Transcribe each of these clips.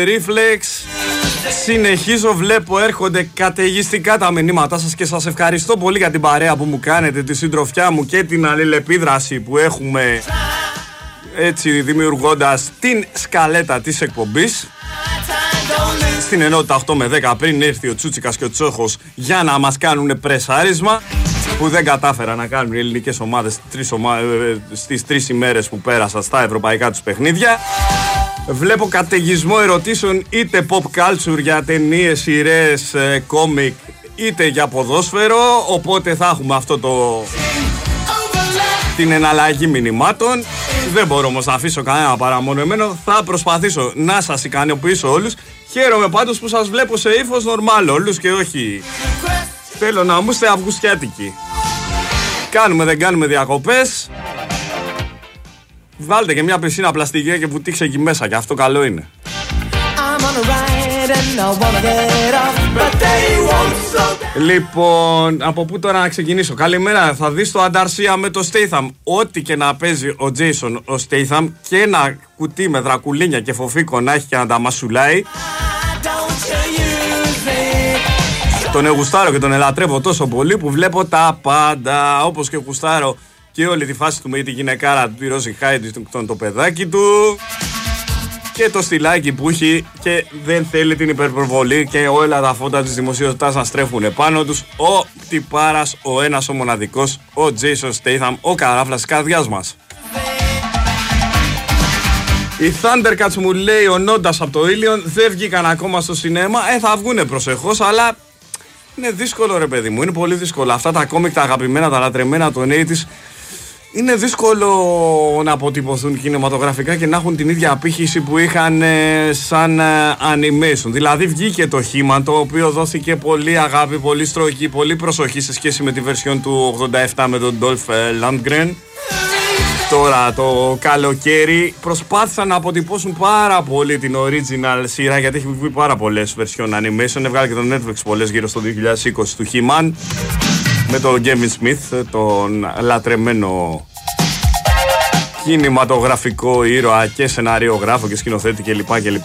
Reflex. Συνεχίζω, βλέπω έρχονται καταιγιστικά τα μηνύματά σας και σας ευχαριστώ πολύ για την παρέα που μου κάνετε, τη συντροφιά μου και την αλληλεπίδραση που έχουμε, έτσι δημιουργώντας την σκαλέτα της εκπομπής στην ενότητα 8 με 10, πριν έρθει ο Τσούτσικας και ο Τσόχος για να μας κάνουν πρεσάρισμα που δεν κατάφεραν να κάνουν οι ελληνικές ομάδες στις 3 ημέρες που πέρασαν στα ευρωπαϊκά τους παιχνίδια. Βλέπω καταιγισμό ερωτήσεων είτε pop culture για ταινίες, σειρές, κόμικ, είτε για ποδόσφαιρο, οπότε θα έχουμε αυτό την εναλλαγή μηνυμάτων. Δεν μπορώ όμως να αφήσω κανένα παραμονωμένο. Θα προσπαθήσω να σας ικανοποιήσω όλους. Χαίρομαι πάντως που σας βλέπω σε ύφος νορμάλ όλους και όχι θέλω να μου είστε αυγουστιάτικοι. Κάνουμε δεν κάνουμε διακοπές. Βάλτε και μια πισίνα πλαστική και βουτήξε εκεί μέσα και αυτό καλό είναι. Λοιπόν, από πού τώρα να ξεκινήσω? Καλημέρα, θα δεις το Ανταρσία με το Statham. Ό,τι και να παίζει ο Jason ο Statham και ένα κουτί με δρακουλίνια και φοφίκο να έχει και να τα μασουλάει, τον γουστάρω και τον ελατρεύω τόσο πολύ που βλέπω τα πάντα. Όπως και γουστάρω και όλη τη φάση του με τη γυναικάρα του, τη Ρόζι Χάιντιστον, το παιδάκι του και το στυλάκι που έχει και δεν θέλει την υπερπροβολή και όλα τα φώτα της δημοσιότητας να στρέφουν επάνω τους. Ο τυπάρας, ο ένας ο μοναδικός, ο Jason Statham, ο καράφλας της καρδιάς μας. Οι Thundercats, μου λέει ο Νόντας από το Ήλιον, δεν βγήκαν ακόμα στο σινέμα. Θα βγουνε προσεχώς, αλλά είναι δύσκολο ρε παιδί μου, είναι πολύ δύσκολο. Αυτά τα κόμικ, τα αγαπημένα, τα λατρεμένα των 80's, είναι δύσκολο να αποτυπωθούν κινηματογραφικά και να έχουν την ίδια απήχηση που είχαν σαν animation. Δηλαδή βγήκε το He-Man, το οποίο δόθηκε πολύ αγάπη, πολύ στρογγή, πολύ προσοχή σε σχέση με τη βερσιόν του 87 με τον Dolph Lundgren. Τώρα το καλοκαίρι προσπάθησαν να αποτυπώσουν πάρα πολύ την original σειρά, γιατί έχει βγει πάρα πολλές version animation. Έβγαλε και το Netflix πολλές γύρω στο 2020 του He-Man με τον Kevin Smith, τον λατρεμένο κινηματογραφικό ήρωα και σεναριογράφο και σκηνοθέτη κλπ.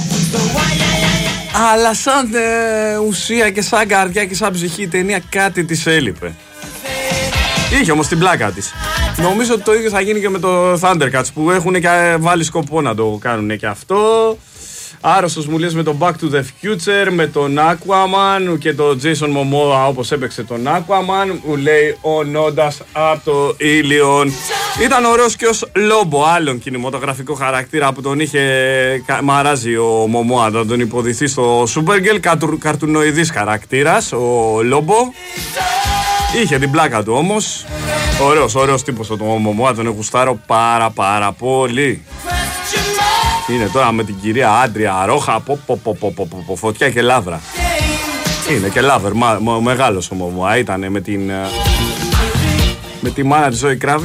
Αλλά σαν ουσία και σαν καρδιά και σαν ψυχή η ταινία κάτι της έλειπε. Είχε όμως την πλάκα της. Νομίζω ότι το ίδιο θα γίνει και με το Thundercats που έχουν και βάλει σκοπό να το κάνουν και αυτό. Άρρωστος μου λες με το Back to the Future, με τον Aquaman και τον Jason Momoa όπως έπαιξε τον Aquaman, μου λέει ο Νόντας από το Ήλιον. Ήταν ωραίος και ως Λόμπο, άλλον κινηματογραφικό χαρακτήρα που τον είχε μαράζει ο Momoa, να τον υποδηθεί στο Supergirl, καρτουνοειδής χαρακτήρας, ο Λόμπο. Είχε την πλάκα του όμως. Ωραίος τύπος ο Momoa, τον γουστάρω πάρα πολύ. Είναι τώρα με την κυρία Άντρια Ρόχα, φωτιά και λάβρα. Είναι και λάβερ, μεγάλος ο Momoa, ήταν με τη μάνα της Ζωή Κράβη.